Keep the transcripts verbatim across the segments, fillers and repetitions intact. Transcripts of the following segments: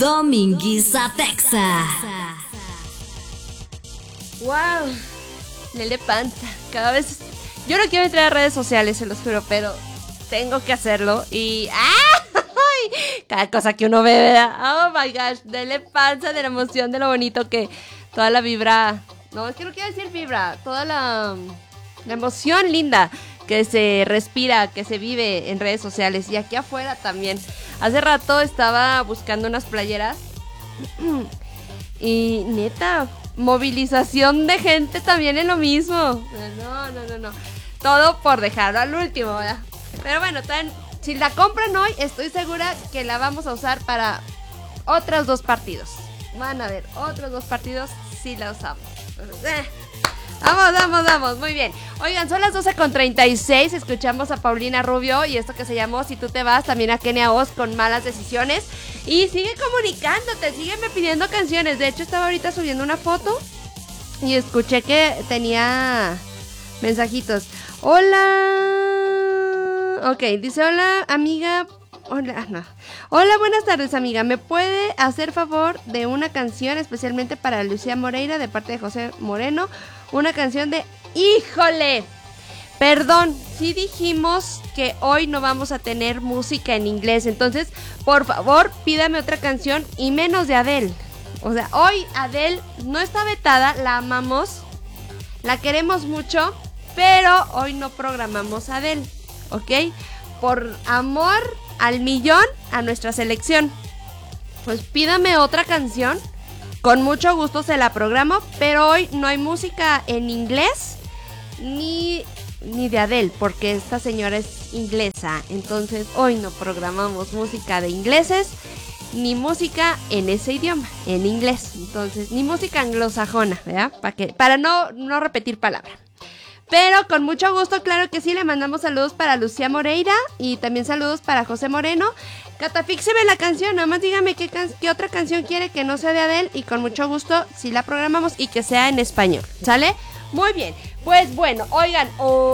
Dominguiza Texa. Wow, Lele Panza, cada vez... Yo no quiero entrar a redes sociales, se los juro, pero tengo que hacerlo y... ¡ah! Cada cosa que uno ve, ¿verdad? Oh my gosh, Lele Panza, de la emoción, de lo bonito que toda la vibra... No, es que no quiero decir vibra, toda la, la emoción linda que se respira, que se vive en redes sociales y aquí afuera también. Hace rato estaba buscando unas playeras y neta, movilización de gente también en lo mismo. No, no, no, no. Todo por dejarlo al último, ¿verdad? Pero bueno, también, si la compran hoy, estoy segura que la vamos a usar para otros dos partidos. Van a ver, otros dos partidos si la usamos. Eh. Vamos, vamos, vamos, muy bien. Oigan, son las doce con treinta y seis. Escuchamos a Paulina Rubio y esto que se llamó Si tú te vas, también a Kenia Oz con Malas Decisiones. Y sigue comunicándote, sígueme pidiendo canciones. De hecho, estaba ahorita subiendo una foto y escuché que tenía mensajitos. Hola. Ok, dice hola, amiga. Hola, no. Hola, buenas tardes, amiga. ¿Me puede hacer favor de una canción especialmente para Lucía Moreira de parte de José Moreno? Una canción de... ¡Híjole! Perdón, sí dijimos que hoy no vamos a tener música en inglés. Entonces, por favor, pídame otra canción y menos de Adele. O sea, hoy Adele no está vetada, la amamos, la queremos mucho, pero hoy no programamos a Adele, ¿ok? Por amor al millón a nuestra selección. Pues pídame otra canción. Con mucho gusto se la programo, pero hoy no hay música en inglés ni, ni de Adele, porque esta señora es inglesa. Entonces hoy no programamos música de ingleses, ni música en ese idioma, en inglés. Entonces, ni música anglosajona, ¿verdad? Para que, para no, no repetir palabra. Pero con mucho gusto, claro que sí, le mandamos saludos para Lucía Moreira y también saludos para José Moreno. Catafíxeme la canción, nada más dígame qué, can- qué otra canción quiere que no sea de Adele y con mucho gusto sí la programamos y que sea en español, ¿sale? Muy bien, pues bueno, oigan,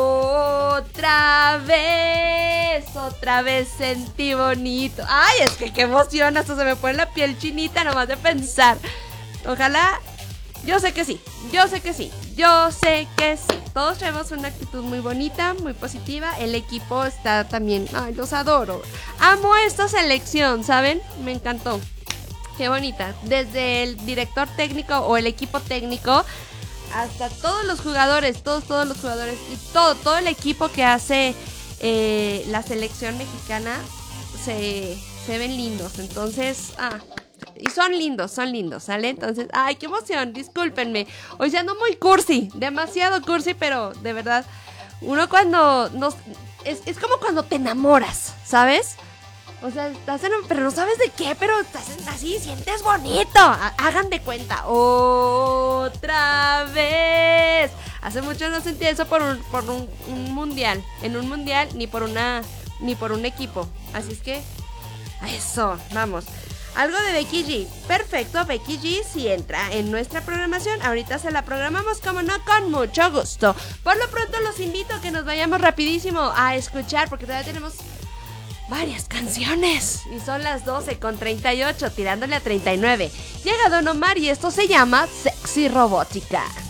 otra vez, otra vez sentí bonito. Ay, es que qué emoción, hasta se me pone la piel chinita nomás de pensar. Ojalá... Yo sé que sí, yo sé que sí, yo sé que sí. Todos tenemos una actitud muy bonita, muy positiva. El equipo está también, ay, los adoro. Amo esta selección, ¿saben? Me encantó. Qué bonita. Desde el director técnico o el equipo técnico hasta todos los jugadores, todos, todos los jugadores y todo, todo el equipo que hace eh, la selección mexicana se, se ven lindos. Entonces, ah... Y son lindos, son lindos, ¿sale? Entonces, ¡ay, qué emoción! Discúlpenme. Hoy se ando muy cursi, demasiado cursi, pero de verdad, uno cuando nos... Es, es como cuando te enamoras, ¿sabes? O sea, estás en... Pero no sabes de qué, pero estás en, así, sientes bonito. H- hagan de cuenta. ¡Otra vez! Hace mucho no sentí eso por un, por un, un mundial. En un mundial, ni por una... Ni por un equipo. Así es que... Eso, vamos. Algo de Becky G. Perfecto, Becky G sí entra en nuestra programación. Ahorita se la programamos, como no, con mucho gusto. Por lo pronto los invito a que nos vayamos rapidísimo a escuchar, porque todavía tenemos varias canciones. Y son las doce con treinta y ocho, tirándole a treinta y nueve. Llega Don Omar y esto se llama Sexy Robótica.